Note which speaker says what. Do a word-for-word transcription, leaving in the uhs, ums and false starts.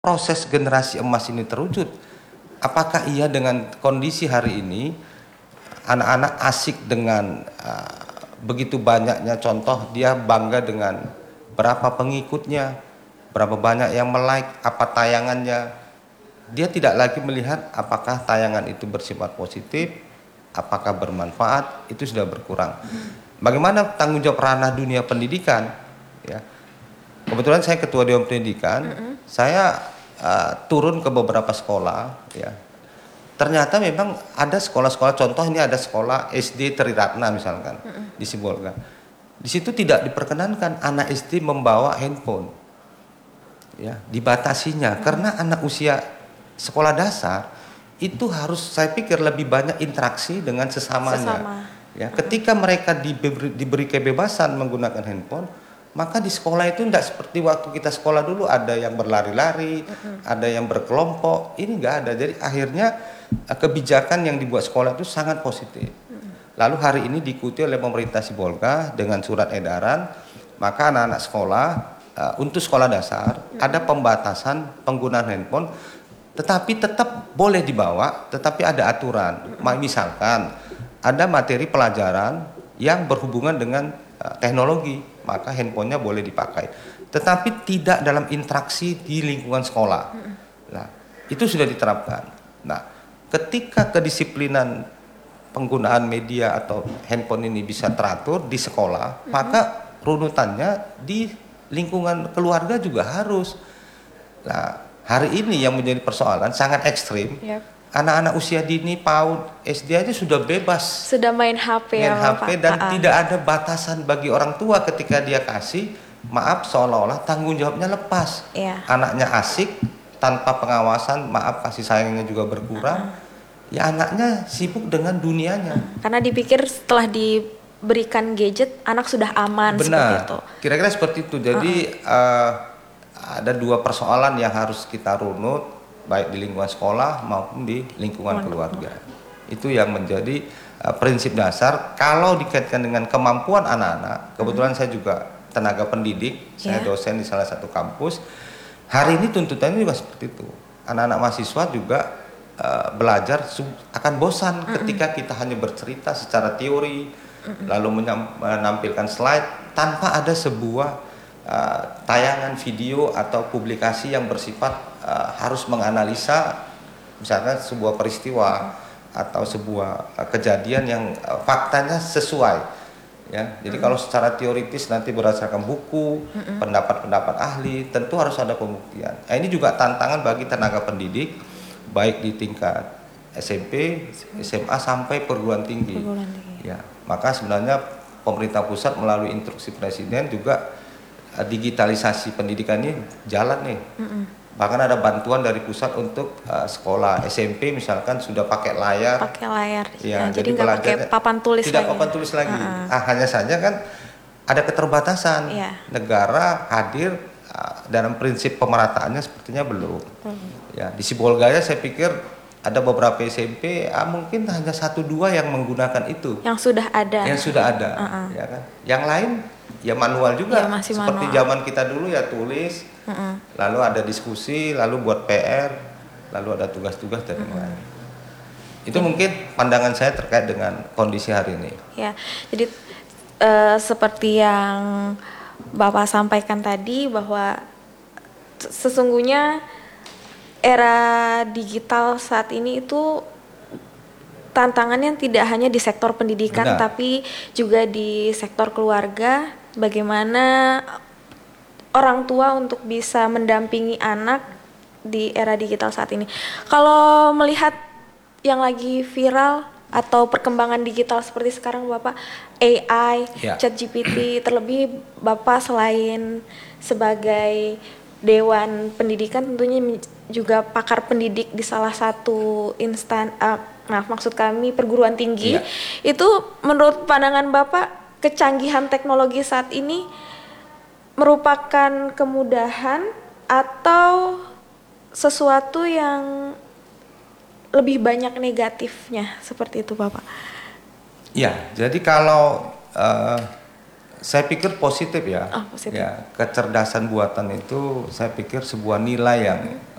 Speaker 1: proses generasi emas ini terwujud? Apakah iya dengan kondisi hari ini anak-anak asik dengan uh, begitu banyaknya contoh, dia bangga dengan berapa pengikutnya, berapa banyak yang like, apa tayangannya. Dia tidak lagi melihat apakah tayangan itu bersifat positif, apakah bermanfaat, itu sudah berkurang. Bagaimana tanggung jawab ranah dunia pendidikan? Ya, kebetulan saya ketua Dewan Pendidikan, mm-hmm. saya uh, turun ke beberapa sekolah. Ya, ternyata memang ada sekolah-sekolah, contoh ini ada sekolah S D Triratna misalkan, mm-hmm. di Sibolga. Di situ tidak diperkenankan anak S D membawa handphone. Ya, dibatasinya, mm-hmm. karena anak usia sekolah dasar itu harus, saya pikir, lebih banyak interaksi dengan sesamanya. Sesama. Ya, ketika mereka diberi, diberi kebebasan menggunakan handphone, maka di sekolah itu tidak seperti waktu kita sekolah dulu, ada yang berlari-lari, uh-huh. ada yang berkelompok. Ini nggak ada. Jadi akhirnya kebijakan yang dibuat sekolah itu sangat positif. Uh-huh. Lalu hari ini diikuti oleh pemerintah Sibolga dengan surat edaran, maka anak-anak sekolah uh, untuk sekolah dasar uh-huh. ada pembatasan penggunaan handphone, tetapi tetap boleh dibawa, tetapi ada aturan. Uh-huh. Misalkan ada materi pelajaran yang berhubungan dengan uh, teknologi, maka handphonenya boleh dipakai, tetapi tidak dalam interaksi di lingkungan sekolah. Nah, itu sudah diterapkan. Nah, ketika kedisiplinan penggunaan media atau handphone ini bisa teratur di sekolah, mm-hmm. maka runutannya di lingkungan keluarga juga harus. Nah, hari ini yang menjadi persoalan sangat ekstrim. Yep. Anak-anak usia dini, PAUD, S D aja sudah bebas.
Speaker 2: Sudah main H P
Speaker 1: main
Speaker 2: ya,
Speaker 1: H P dan Pak. Tidak ada batasan bagi orang tua ketika dia kasih, maaf, seolah-olah tanggung jawabnya lepas.
Speaker 2: Ya.
Speaker 1: Anaknya asik tanpa pengawasan, maaf, kasih sayangnya juga berkurang. Uh-huh. Ya anaknya sibuk dengan dunianya.
Speaker 2: Uh, karena dipikir setelah diberikan gadget, anak sudah aman.
Speaker 1: Benar.
Speaker 2: Seperti itu.
Speaker 1: Kira-kira seperti itu. Jadi uh-uh. uh, ada dua persoalan yang harus kita runut, baik di lingkungan sekolah maupun di lingkungan keluarga. Itu yang menjadi uh, prinsip dasar. Kalau dikaitkan dengan kemampuan anak-anak, kebetulan hmm. saya juga tenaga pendidik, yeah. saya dosen di salah satu kampus. Hari ini tuntutannya juga seperti itu. Anak-anak mahasiswa juga uh, belajar akan bosan hmm. ketika kita hanya bercerita secara teori, hmm. lalu menampilkan slide tanpa ada sebuah uh, tayangan video atau publikasi yang bersifat Uh, harus menganalisa misalkan sebuah peristiwa atau sebuah uh, kejadian yang uh, faktanya sesuai, ya. Jadi mm-hmm. kalau secara teoritis nanti berdasarkan buku, mm-hmm. pendapat-pendapat ahli, tentu harus ada pembuktian. Nah, ini juga tantangan bagi tenaga pendidik baik di tingkat S M P, S M A sampai perguruan tinggi. Perguruan tinggi. Ya, maka sebenarnya pemerintah pusat melalui instruksi presiden juga uh, digitalisasi pendidikan ini jalan nih. Mm-hmm. Bahkan ada bantuan dari pusat untuk uh, sekolah S M P misalkan sudah pakai layar.
Speaker 2: Pakai layar.
Speaker 1: Ya,
Speaker 2: ya jadi nggak pakai papan tulis
Speaker 1: tidak
Speaker 2: lagi.
Speaker 1: papan tulis lagi.
Speaker 2: Uh-uh.
Speaker 1: Ah, hanya saja kan ada keterbatasan.
Speaker 2: Yeah.
Speaker 1: Negara hadir uh, dalam prinsip pemerataannya sepertinya belum. Uh-huh. Ya, di Sibolgaya saya pikir ada beberapa S M P, ah, mungkin hanya satu dua yang menggunakan itu.
Speaker 2: Yang sudah ada.
Speaker 1: Yang sudah ada. Uh-uh. Ya kan. Yang lain ya manual juga. Ya, seperti manual. Zaman kita dulu ya tulis. Uh-uh. Lalu ada diskusi, lalu buat P R, lalu ada tugas-tugas dan uh-uh. lain. Itu ya. Mungkin pandangan saya terkait dengan kondisi hari ini.
Speaker 2: Ya, jadi uh, seperti yang Bapak sampaikan tadi bahwa sesungguhnya era digital saat ini itu tantangannya tidak hanya di sektor pendidikan, benar. Tapi juga di sektor keluarga. Bagaimana orang tua untuk bisa mendampingi anak di era digital saat ini. Kalau melihat yang lagi viral atau perkembangan digital seperti sekarang Bapak, A I, ya. ChatGPT, terlebih Bapak selain sebagai Dewan Pendidikan tentunya juga pakar pendidik di salah satu instan, uh, maaf maksud kami perguruan tinggi. Ya. Itu menurut pandangan Bapak kecanggihan teknologi saat ini merupakan kemudahan atau sesuatu yang lebih banyak negatifnya seperti itu Bapak?
Speaker 1: Ya, jadi kalau uh, saya pikir positif ya.
Speaker 2: Oh, positif.
Speaker 1: Ya, kecerdasan buatan itu saya pikir sebuah nilai yang